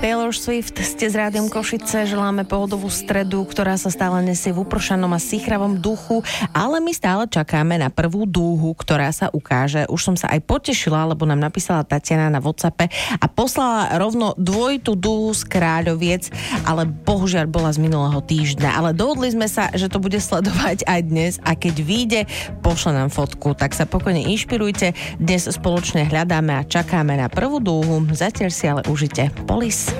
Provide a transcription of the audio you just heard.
Taylor Swift, ste z Rádiom Košice, želáme pohodovú stredu, ktorá sa stále nesie v upršanom a sichravom duchu, ale my stále čakáme na prvú dúhu, ktorá sa ukáže. Už som sa aj potešila, lebo nám napísala Tatiana na WhatsAppe a poslala rovno dvojitú dúhu z Kráľoviec, ale bohužiaľ bola z minulého týždňa. Ale dohodli sme sa, že to bude sledovať aj dnes a keď vyjde, pošle nám fotku, tak sa pokojne inšpirujte. Dnes spoločne hľadáme a čakáme na prvú dúhu. Zatiaľ si ale užite Police.